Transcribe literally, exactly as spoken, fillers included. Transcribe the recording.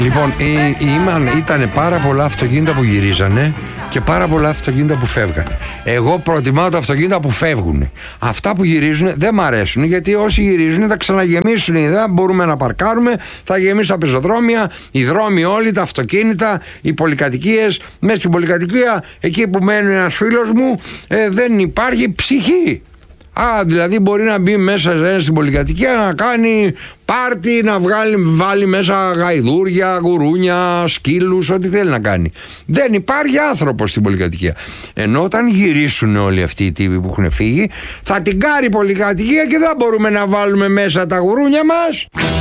Λοιπόν, ήταν πάρα πολλά αυτοκίνητα που γυρίζανε και πάρα πολλά αυτοκίνητα που φεύγανε. Εγώ προτιμάω τα αυτοκίνητα που φεύγουν. Αυτά που γυρίζουν δεν μ' αρέσουν, γιατί όσοι γυρίζουν θα ξαναγεμίσουν. Δεν μπορούμε να παρκάρουμε, θα γεμίσουν τα πεζοδρόμια, οι δρόμοι όλοι, τα αυτοκίνητα, οι πολυκατοικίες. Μέσα στην πολυκατοικία, εκεί που μένει ένας φίλος μου, ε, δεν υπάρχει ψυχή. Α, δηλαδή μπορεί να μπει μέσα στην πολυκατοικία να κάνει πάρτι, να βγάλει, βάλει μέσα γαϊδούρια, γουρούνια, σκύλους, ό,τι θέλει να κάνει. Δεν υπάρχει άνθρωπος στην πολυκατοικία. Ενώ όταν γυρίσουν όλοι αυτοί οι τύποι που έχουν φύγει, θα την κάρει η πολυκατοικία και δεν μπορούμε να βάλουμε μέσα τα γουρούνια μας.